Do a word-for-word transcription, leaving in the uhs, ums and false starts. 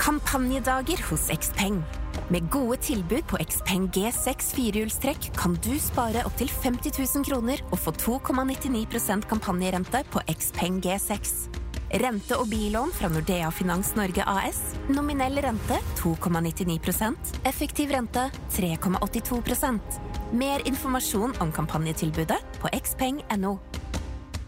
Kampanjedager hos Xpeng. Med gode tilbud på Xpeng G seks firehjulstrekk kan du spare opp til femti tusen kroner og få to komma nittini prosent kampanjerente på Xpeng G seks. Rente- og billån fra Nordea Finans Norge A S. Nominell rente to komma nittini prosent. Effektiv rente tre komma åttito prosent. Mer informasjon om kampanjetilbudet på xpeng punktum no.